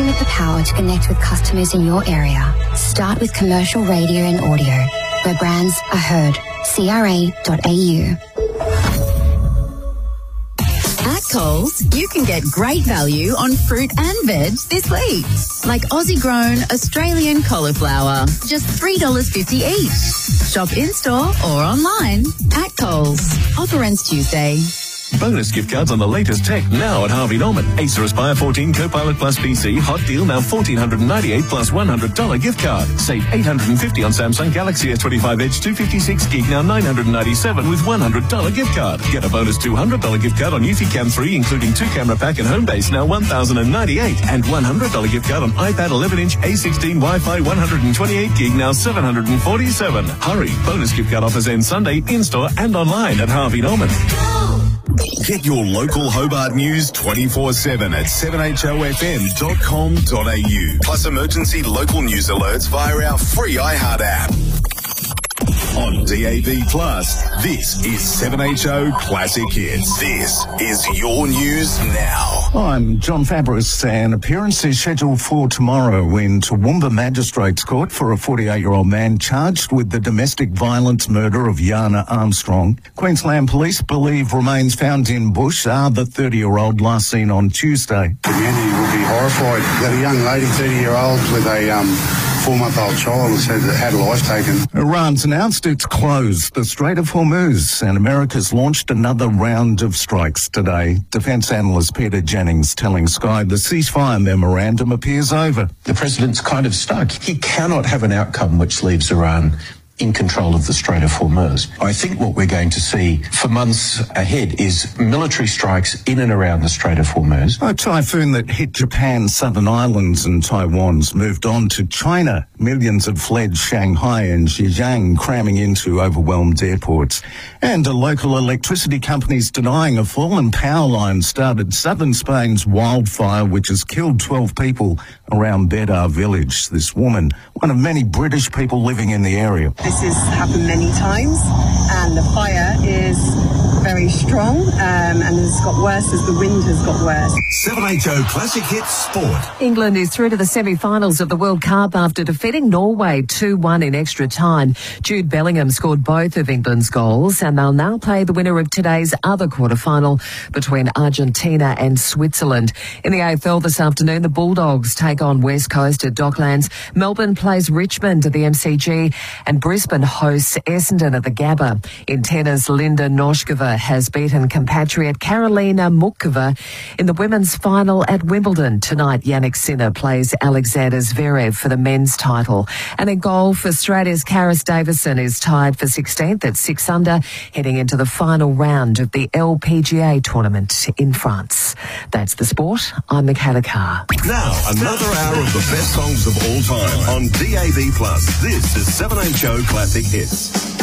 Rising with the power to connect with customers in your area. Start with commercial radio and audio, where brands are heard. CRA.au. At Coles, you can get great value on fruit and veg this week. Like Aussie-grown Australian cauliflower, just $3.50 each. Shop in-store or online at Coles. Offer ends Tuesday. Bonus gift cards on the latest tech now at Harvey Norman. Acer Aspire 14 Copilot Plus PC. Hot deal now $1,498 plus $100 gift card. Save $850 on Samsung Galaxy S25 Edge 256 gig now $997 with $100 gift card. Get a bonus $200 gift card on Eufy Cam 3 including 2-camera pack and home base now $1,098 and $100 gift card on iPad 11-inch A16 Wi-Fi 128 gig now $747. Hurry! Bonus gift card offers end Sunday in-store and online at Harvey Norman. Get your local Hobart news 24/7 at 7hofm.com.au. Plus emergency local news alerts via our free iHeart app. On DAB+, this is 7HO Classic Hits. This is your news now. I'm John Fabris. An appearance is scheduled for tomorrow in Toowoomba Magistrates Court for a 48-year-old man charged with the domestic violence murder of Yana Armstrong. Queensland Police believe remains found in bush are the 30-year-old last seen on Tuesday. The community will be horrified that a young lady, 30-year-old, with a 4-month-old child has had life taken. Iran's announced it's closed the Strait of Hormuz, and America's launched another round of strikes today. Defence analyst Peter Jennings telling Sky the ceasefire memorandum appears over. The president's kind of stuck. He cannot have an outcome which leaves Iran in control of the Strait of Hormuz. I think what we're going to see for months ahead is military strikes in and around the Strait of Hormuz. A typhoon that hit Japan's southern islands and Taiwan's moved on to China. Millions have fled Shanghai and Zhejiang, cramming into overwhelmed airports. And a local electricity company's denying a fallen power line started southern Spain's wildfire, which has killed 12 people around Bedar village. This woman, one of many British people living in the area. This has happened many times, and the fire is very strong and has got worse as the wind has got worse. 7HO Classic Hits Sport. England is through to the semi-finals of the World Cup after defeating Norway 2-1 in extra time. Jude Bellingham scored both of England's goals, and they'll now play the winner of today's other quarter-final between Argentina and Switzerland. In the AFL this afternoon, the Bulldogs take on West Coast at Docklands. Melbourne plays Richmond at the MCG, and Brisbane hosts Essendon at the Gabba. In tennis, Linda Noskova has beaten compatriot Karolina Muchova in the women's final at Wimbledon. Tonight, Yannick Sinner plays Alexander Zverev for the men's title. And in golf, Australia's Karis Davison is tied for 16th at 6 under, heading into the final round of the LPGA tournament in France. That's the sport. I'm Michaela Carr. Now, another hour of the best songs of all time on DAB+. This is 7HO Classic Hits.